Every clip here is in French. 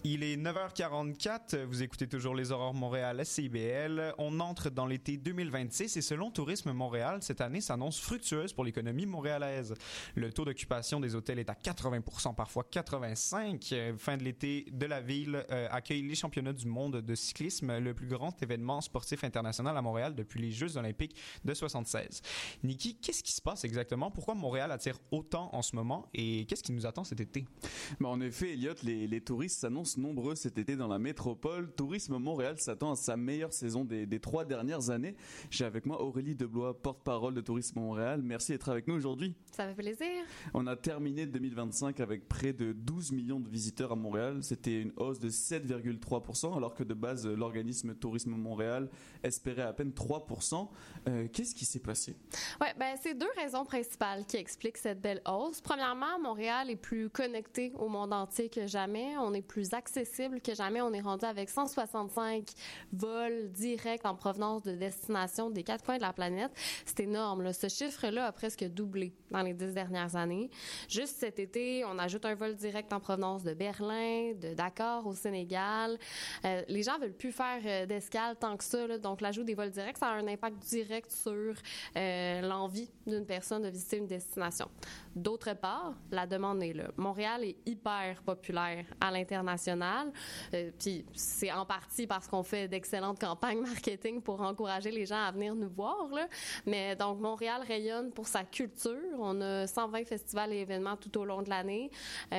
Il est 9h44, vous écoutez toujours les Aurores Montréal à CIBL. On entre dans l'été 2026 et selon Tourisme Montréal, cette année s'annonce fructueuse pour l'économie montréalaise. Le taux d'occupation des hôtels est à 80%, parfois 85%. Fin de l'été de la ville accueille les championnats du monde de cyclisme, le plus grand événement sportif international à Montréal depuis les Jeux olympiques de 76. Niki, qu'est-ce qui se passe exactement? Pourquoi Montréal attire autant en ce moment et qu'est-ce qui nous attend cet été? En effet, Elliot, les touristes s'annoncent nombreux cet été dans la métropole. Tourisme Montréal s'attend à sa meilleure saison des 3 dernières années. J'ai avec moi Aurélie Deblois, porte-parole de Tourisme Montréal. Merci d'être avec nous aujourd'hui. Ça fait plaisir. On a terminé 2025 avec près de 12 millions de visiteurs à Montréal. C'était une hausse de 7,3%, alors que de base, l'organisme Tourisme Montréal espérait à peine 3%. Qu'est-ce qui s'est passé? Ouais, c'est 2 raisons principales qui expliquent cette belle hausse. Premièrement, Montréal est plus connecté au monde entier que jamais. On est plus accessible que jamais. On est rendu avec 165 vols directs en provenance de destinations des 4 coins de la planète. C'est énorme, là. Ce chiffre-là a presque doublé dans les 10 dernières années. Juste cet été, on ajoute un vol direct en provenance de Berlin, de Dakar au Sénégal. Les gens veulent plus faire d'escale tant que ça, là. Donc, l'ajout des vols directs, ça a un impact direct sur l'envie d'une personne de visiter une destination. D'autre part, la demande est là. Montréal est hyper populaire à l'international. Puis c'est en partie parce qu'on fait d'excellentes campagnes marketing pour encourager les gens à venir nous voir, là. Mais donc, Montréal rayonne pour sa culture. On a 120 festivals et événements tout au long de l'année.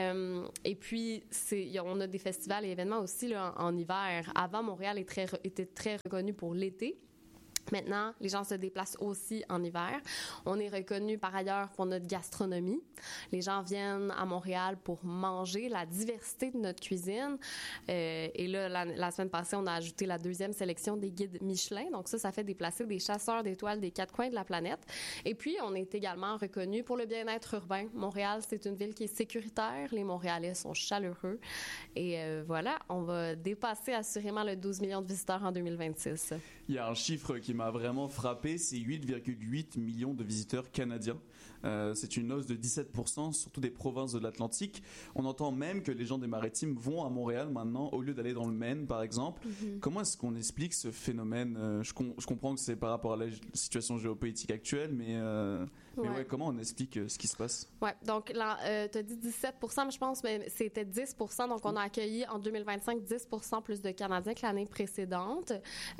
Et puis, on a des festivals et événements aussi là, en hiver. Avant, Montréal était très reconnu pour l'été. Maintenant, les gens se déplacent aussi en hiver. On est reconnu par ailleurs pour notre gastronomie. Les gens viennent à Montréal pour manger la diversité de notre cuisine. Et là, la semaine passée, on a ajouté la 2e sélection des guides Michelin. Donc ça fait déplacer des chasseurs d'étoiles des 4 coins de la planète. Et puis, on est également reconnu pour le bien-être urbain. Montréal, c'est une ville qui est sécuritaire. Les Montréalais sont chaleureux. Et voilà, on va dépasser assurément le 12 millions de visiteurs en 2026. Il y a un chiffre qui m'a vraiment frappé, c'est 8,8 millions de visiteurs canadiens. C'est une hausse de 17%, surtout des provinces de l'Atlantique. On entend même que les gens des Maritimes vont à Montréal maintenant, au lieu d'aller dans le Maine, par exemple. Mm-hmm. Comment est-ce qu'on explique ce phénomène? Je comprends que c'est par rapport à la situation géopolitique actuelle, mais comment on explique ce qui se passe? Ouais, donc là, tu as dit 17%, mais je pense que c'était 10%. Donc, on a accueilli en 2025 10% plus de Canadiens que l'année précédente.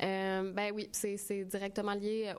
Oui, c'est directement lié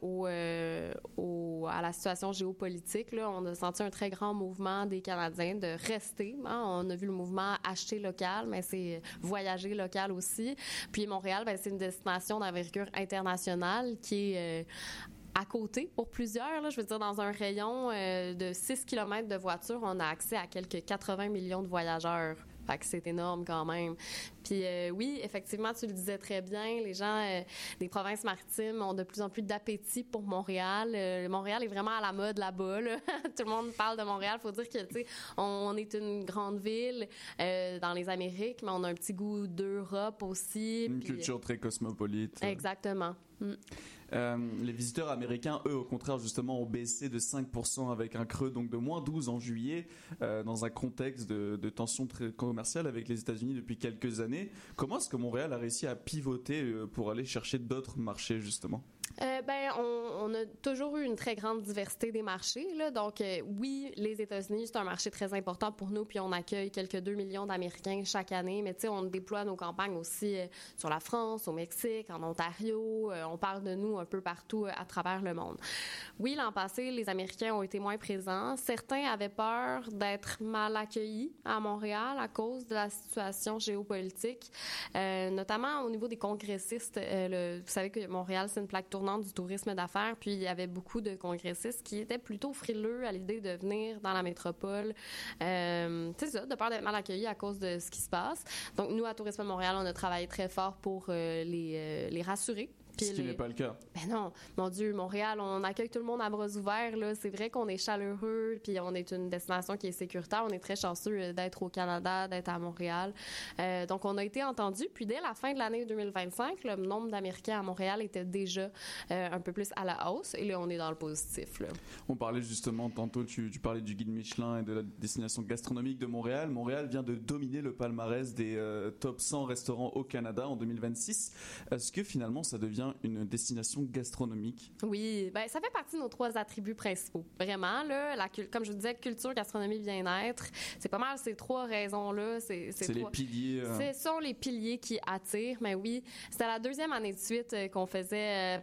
à la situation géopolitique. Là. On a senti un très grand mouvement des Canadiens de rester. Hein. On a vu le mouvement acheter local, mais c'est voyager local aussi. Puis Montréal, c'est une destination d'envergure internationale qui est à côté pour plusieurs. Là, je veux dire, dans un rayon de 6 km de voiture, on a accès à quelques 80 millions de voyageurs. Fait que c'est énorme quand même. Puis oui, effectivement, tu le disais très bien, les gens des provinces maritimes ont de plus en plus d'appétit pour Montréal. Montréal est vraiment à la mode là-bas. Là. Tout le monde parle de Montréal. Faut dire que, tu sais, on est une grande ville dans les Amériques, mais on a un petit goût d'Europe aussi. Une culture très cosmopolite. Exactement. Les visiteurs américains, eux, au contraire, justement, ont baissé de 5% avec un creux donc de moins 12 en juillet, dans un contexte de tension très commerciale avec les États-Unis depuis quelques années. Comment est-ce que Montréal a réussi à pivoter pour aller chercher d'autres marchés, justement? On a toujours eu une très grande diversité des marchés, là. Donc, oui, les États-Unis, c'est un marché très important pour nous, puis on accueille quelques 2 millions d'Américains chaque année. Mais tu sais, on déploie nos campagnes aussi sur la France, au Mexique, en Ontario. On parle de nous un peu partout à travers le monde. Oui, l'an passé, les Américains ont été moins présents. Certains avaient peur d'être mal accueillis à Montréal à cause de la situation géopolitique, notamment au niveau des congressistes. Vous savez que Montréal, c'est une plaque tournante du tourisme d'affaires, puis il y avait beaucoup de congressistes qui étaient plutôt frileux à l'idée de venir dans la métropole. C'est ça, de peur d'être mal accueillis à cause de ce qui se passe. Donc, nous, à Tourisme Montréal, on a travaillé très fort pour les rassurer Ce qui n'est pas le cas. Ben non, mon Dieu, Montréal, on accueille tout le monde à bras ouverts. Là. C'est vrai qu'on est chaleureux, puis on est une destination qui est sécuritaire. On est très chanceux d'être au Canada, d'être à Montréal. Donc, on a été entendus. Puis dès la fin de l'année 2025, le nombre d'Américains à Montréal était déjà un peu plus à la hausse. Et là, on est dans le positif. Là. On parlait justement, tantôt, tu parlais du guide Michelin et de la destination gastronomique de Montréal. Montréal vient de dominer le palmarès des top 100 restaurants au Canada en 2026. Est-ce que finalement, ça devient une destination gastronomique? Oui, ben ça fait partie de nos 3 attributs principaux. Vraiment, là, comme je vous disais, culture, gastronomie, bien-être, c'est pas mal ces 3 raisons-là. C'est les piliers. Ce sont les piliers qui attirent. Mais oui, c'était la 2e année de suite qu'on faisait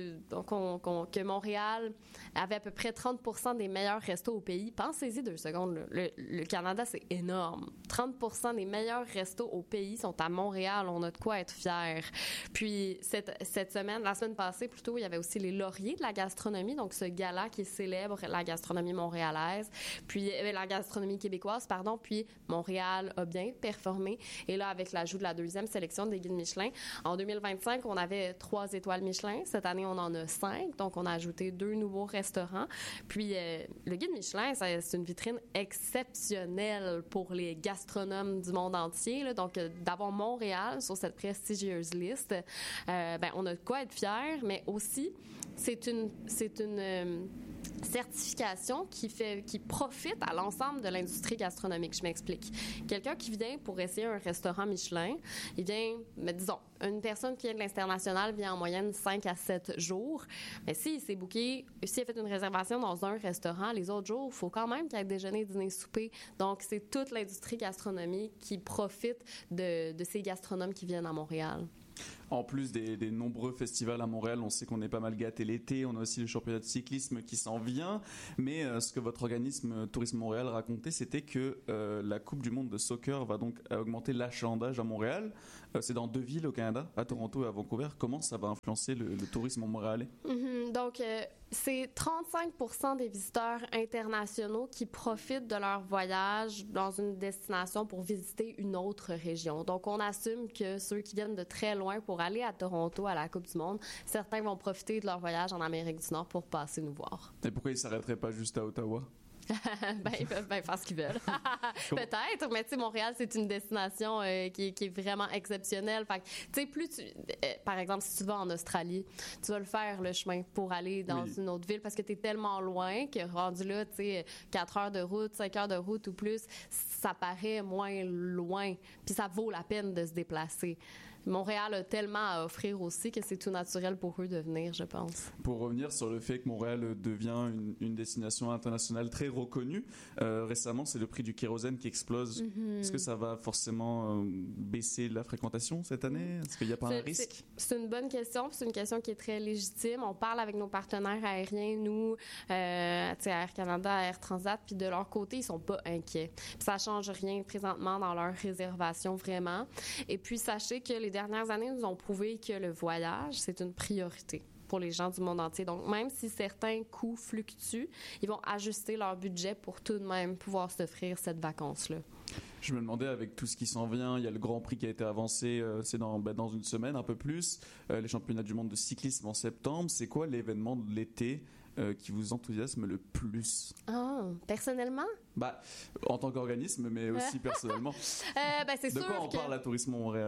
que Montréal avait à peu près 30% des meilleurs restos au pays. Pensez-y 2 secondes. Là. Le Canada, c'est énorme. 30% des meilleurs restos au pays sont à Montréal. On a de quoi être fiers. Puis la semaine passée plutôt, il y avait aussi les lauriers de la gastronomie, donc ce gala qui célèbre la gastronomie montréalaise, puis la gastronomie québécoise, pardon, puis Montréal a bien performé. Et là, avec l'ajout de la 2e sélection des guides Michelin, en 2025, on avait 3 étoiles Michelin. Cette année, on en a 5, donc on a ajouté 2 nouveaux restaurants. Puis le guide Michelin, c'est une vitrine exceptionnelle pour les gastronomes du monde entier. Là. Donc, d'avoir Montréal sur cette prestigieuse liste, on a de quoi être fiers, mais aussi, c'est une certification qui profite à l'ensemble de l'industrie gastronomique. Je m'explique. Quelqu'un qui vient pour essayer un restaurant Michelin, il vient, disons, une personne qui vient de l'international vient en moyenne 5 à 7 jours. Mais s'il s'est booké, s'il a fait une réservation dans un restaurant, les autres jours, il faut quand même qu'il y ait déjeuner, dîner, souper. Donc, c'est toute l'industrie gastronomique qui profite de ces gastronomes qui viennent à Montréal. En plus des nombreux festivals à Montréal, on sait qu'on est pas mal gâté l'été, on a aussi le championnat de cyclisme qui s'en vient, mais ce que votre organisme Tourisme Montréal racontait, c'était que la Coupe du Monde de soccer va donc augmenter l'achalandage à Montréal. C'est dans 2 villes au Canada, à Toronto et à Vancouver. Comment ça va influencer le tourisme montréalais? Donc, c'est 35% des visiteurs internationaux qui profitent de leur voyage dans une destination pour visiter une autre région. Donc, on assume que ceux qui viennent de très loin pour aller à Toronto à la Coupe du Monde, certains vont profiter de leur voyage en Amérique du Nord pour passer nous voir. Et pourquoi ils ne s'arrêteraient pas juste à Ottawa? Ils peuvent bien faire ce qu'ils veulent. Peut-être, mais tu sais, Montréal, c'est une destination qui est vraiment exceptionnelle. Fait que, tu sais, par exemple, si tu vas en Australie, tu vas le faire, le chemin, pour aller dans une autre ville parce que tu es tellement loin que rendu là, tu sais, 4 heures de route, 5 heures de route ou plus, ça paraît moins loin. Puis ça vaut la peine de se déplacer. Montréal a tellement à offrir aussi que c'est tout naturel pour eux de venir, je pense. Pour revenir sur le fait que Montréal devient une destination internationale très reconnue, récemment, c'est le prix du kérosène qui explose. Est-ce que ça va forcément baisser la fréquentation cette année? Est-ce qu'il n'y a pas un risque? C'est une bonne question. C'est une question qui est très légitime. On parle avec nos partenaires aériens, nous, Air Canada, Air Transat, puis de leur côté, ils sont pas inquiets. Puis ça change rien présentement dans leur réservation, vraiment. Et puis, sachez que les dernières années nous ont prouvé que le voyage, c'est une priorité pour les gens du monde entier. Donc, même si certains coûts fluctuent, ils vont ajuster leur budget pour tout de même pouvoir s'offrir cette vacance-là. Je me demandais, avec tout ce qui s'en vient, il y a le Grand Prix qui a été avancé, c'est dans une semaine, un peu plus, les championnats du monde de cyclisme en septembre. C'est quoi l'événement de l'été qui vous enthousiasme le plus? Personnellement? En tant qu'organisme, mais aussi personnellement. C'est de sûr quoi on parle à Tourisme Montréal?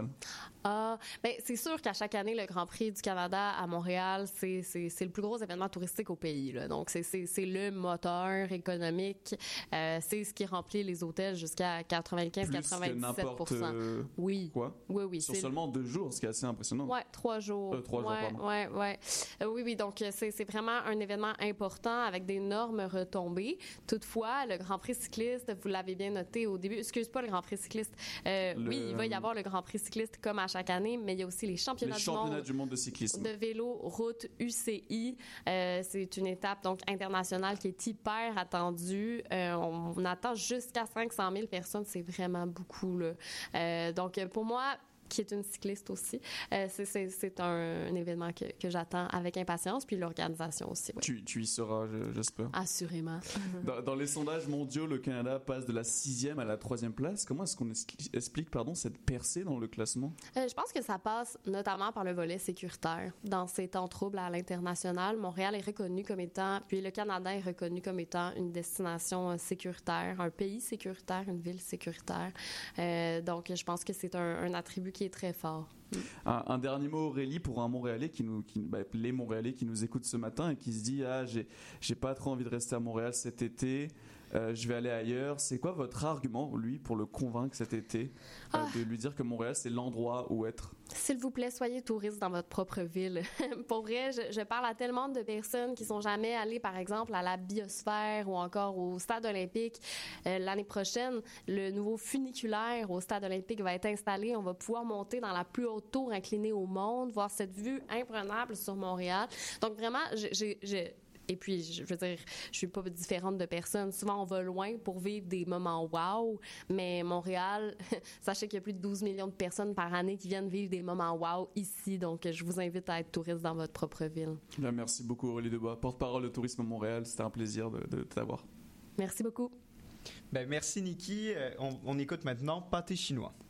C'est sûr qu'à chaque année, le Grand Prix du Canada à Montréal, c'est le plus gros événement touristique au pays. Là. Donc, c'est le moteur économique. C'est ce qui remplit les hôtels jusqu'à 95-97%. Oui. Quoi? Oui. Sur seulement 2 jours, ce qui est assez impressionnant. Oui, 3 jours. 3 jours, pardon. Oui. Donc, c'est vraiment un événement important avec d'énormes retombées. Toutefois, le Grand Prix cycliste, vous l'avez bien noté au début. Excuse pas le Grand Prix cycliste. Oui, il va y avoir le Grand Prix cycliste comme à chaque année, mais il y a aussi les championnats du monde de cyclisme. De vélo, route, UCI. C'est une étape donc internationale qui est hyper attendue. On attend jusqu'à 500 000 personnes. C'est vraiment beaucoup, là. Donc, pour moi, qui est une cycliste aussi. C'est un événement que j'attends avec impatience, puis l'organisation aussi. Ouais. Tu y seras, j'espère. Assurément. Dans les sondages mondiaux, le Canada passe de la 6e à la 3e place. Comment est-ce qu'on explique cette percée dans le classement? Je pense que ça passe notamment par le volet sécuritaire. Dans ces temps troubles à l'international, Montréal est reconnu comme étant, puis le Canada est reconnu comme étant une destination sécuritaire, un pays sécuritaire, une ville sécuritaire. Donc, je pense que c'est un attribut qui est très fort. Un dernier mot, Aurélie, pour un Montréalais les Montréalais qui nous écoutent ce matin et qui se dit j'ai pas trop envie de rester à Montréal cet été, je vais aller ailleurs. C'est quoi votre argument, lui, pour le convaincre cet été de lui dire que Montréal, c'est l'endroit où être? S'il vous plaît, soyez touriste dans votre propre ville. Pour vrai, je parle à tellement de personnes qui sont jamais allées, par exemple, à la Biosphère ou encore au Stade olympique. L'année prochaine, le nouveau funiculaire au Stade olympique va être installé. On va pouvoir monter dans la plus haute tour inclinée au monde, voir cette vue imprenable sur Montréal. Donc vraiment, et puis, je veux dire, je suis pas différente de personne. Souvent, on va loin pour vivre des moments wow, mais Montréal, sachez qu'il y a plus de 12 millions de personnes par année qui viennent vivre des moments wow ici. Donc, je vous invite à être touriste dans votre propre ville. Bien, merci beaucoup, Aurélie Debois, porte-parole de Tourisme Montréal. C'était un plaisir de t'avoir. Merci beaucoup. Merci, Niki. On écoute maintenant Pâté chinois.